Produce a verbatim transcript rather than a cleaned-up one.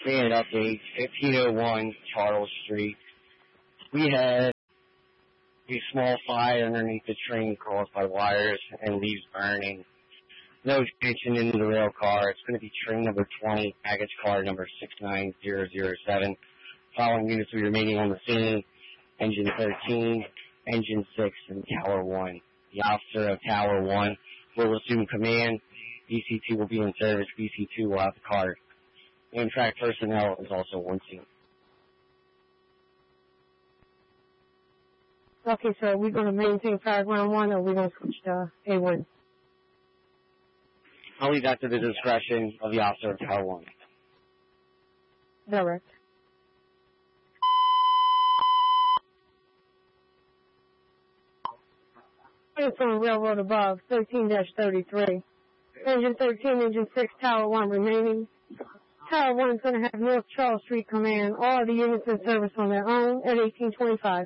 We had an update, fifteen oh one Charles Street. We had a small fire underneath the train caused by wires and leaves burning. No ignition in the rail car. It's going to be train number twenty, package car number six nine zero zero seven. Following units will be remaining on the scene. Engine thirteen, Engine six, and Tower one. The officer of Tower one will assume command. B C two will be in service. B C two will have the car. Amtrak personnel is also on scene. Okay, so are we going to maintain Paragraph one, or are we going to switch to A one? I'll leave that to the discretion of the officer of Tower one. Direct. It's on railroad above, thirteen dash thirty-three. Engine thirteen, Engine six, Tower one remaining. Tower one is going to have North Charles Street command. All of the units in service on their own at eighteen twenty-five.